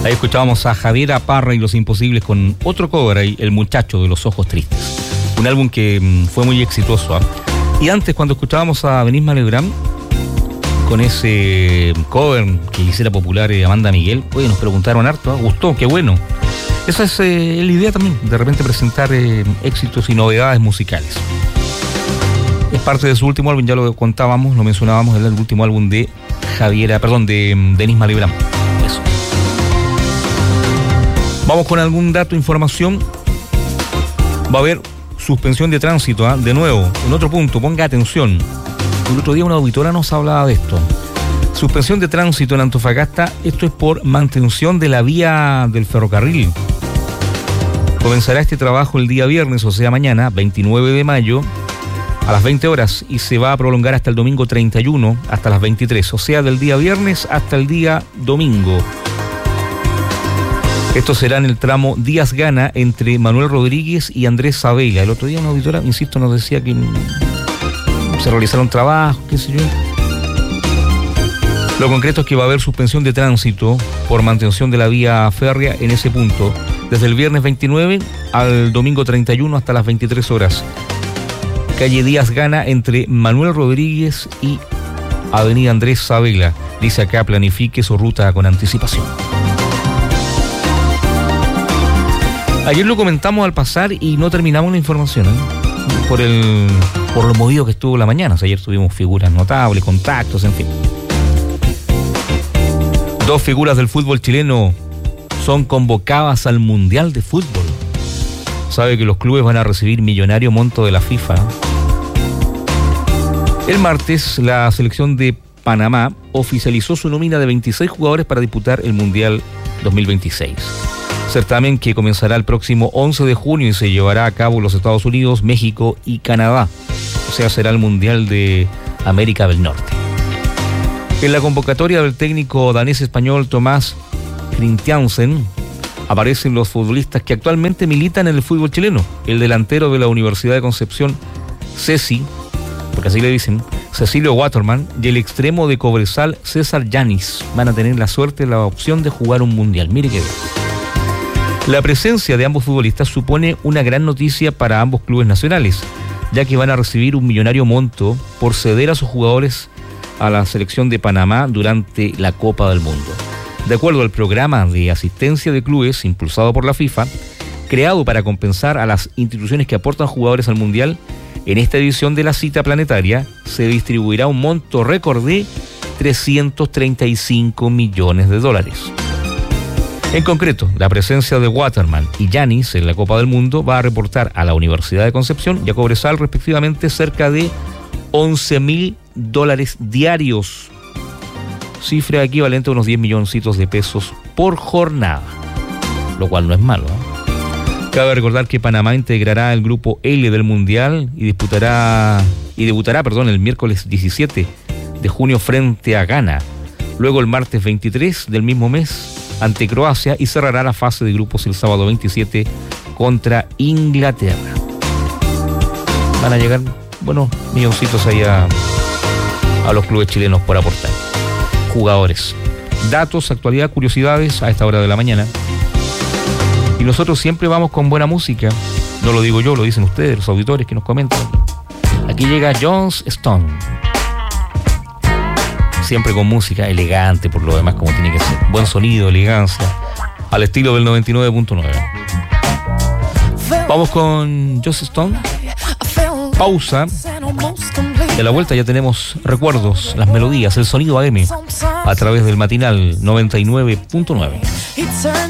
Ahí escuchábamos a Javiera Parra y Los Imposibles con otro cover ahí, El Muchacho de los Ojos Tristes. Un álbum que fue muy exitoso. Y antes, cuando escuchábamos a Denise Malebrán con ese cover que hiciera popular Amanda Miguel, oye, nos preguntaron harto, gustó, qué bueno. Esa es la idea también, de repente presentar éxitos y novedades musicales. Es parte de su último álbum, ya lo contábamos, lo mencionábamos, el último álbum de Denise Malebrán. Eso. Vamos con algún dato, información. Va a haber suspensión de tránsito, de nuevo, en otro punto, ponga atención. El otro día una auditora nos hablaba de esto. Suspensión de tránsito en Antofagasta, esto es por mantención de la vía del ferrocarril. Comenzará este trabajo el día viernes, o sea mañana, 29 de mayo, a las 20 horas, y se va a prolongar hasta el domingo 31, hasta las 23, o sea, del día viernes hasta el día domingo. Esto será en el tramo Díaz Gana entre Manuel Rodríguez y Andrés Sabela. El otro día una auditora, insisto, nos decía que se realizaron trabajos, qué sé yo. Lo concreto es que va a haber suspensión de tránsito por mantención de la vía férrea en ese punto, desde el viernes 29 al domingo 31 hasta las 23 horas. Calle Díaz Gana entre Manuel Rodríguez y Avenida Andrés Sabela. Dice acá, planifique su ruta con anticipación. Ayer lo comentamos al pasar y no terminamos la información, por lo movido que estuvo la mañana. O sea, ayer tuvimos figuras notables, contactos, en fin. Dos figuras del fútbol chileno son convocadas al Mundial de Fútbol. Sabe que los clubes van a recibir millonario monto de la FIFA. El martes, la selección de Panamá oficializó su nómina de 26 jugadores para disputar el Mundial 2026. Certamen que comenzará el próximo 11 de junio y se llevará a cabo en los Estados Unidos, México y Canadá. O sea, será el Mundial de América del Norte. En la convocatoria del técnico danés-español Tomás Christiansen aparecen los futbolistas que actualmente militan en el fútbol chileno. El delantero de la Universidad de Concepción, Ceci, porque así le dicen, Cecilio Waterman, y el extremo de Cobresal, César Yanis, van a tener la suerte, la opción de jugar un mundial. Mire qué bien. La presencia de ambos futbolistas supone una gran noticia para ambos clubes nacionales, ya que van a recibir un millonario monto por ceder a sus jugadores a la selección de Panamá durante la Copa del Mundo. De acuerdo al programa de asistencia de clubes impulsado por la FIFA, creado para compensar a las instituciones que aportan jugadores al Mundial, en esta edición de la cita planetaria se distribuirá un monto récord de $335 millones. En concreto, la presencia de Waterman y Yanis en la Copa del Mundo va a reportar a la Universidad de Concepción y a Cobresal respectivamente cerca de $11.000 diarios, cifra equivalente a unos 10 milloncitos de pesos por jornada, lo cual no es malo, Cabe recordar que Panamá integrará el grupo L del Mundial y debutará el miércoles 17 de junio frente a Ghana, luego el martes 23 del mismo mes ante Croacia y cerrará la fase de grupos el sábado 27 contra Inglaterra. Van a llegar buenos milloncitos ahí a los clubes chilenos por aportar jugadores. Datos, actualidad, curiosidades a esta hora de la mañana. Y nosotros siempre vamos con buena música. No lo digo yo, lo dicen ustedes, los auditores que nos comentan. Aquí llega Joss Stone. Siempre con música elegante, por lo demás, como tiene que ser. Buen sonido, elegancia, al estilo del 99.9. Vamos con Joss Stone. Pausa. Y a la vuelta ya tenemos recuerdos, las melodías, el sonido AM a través del matinal 99.9.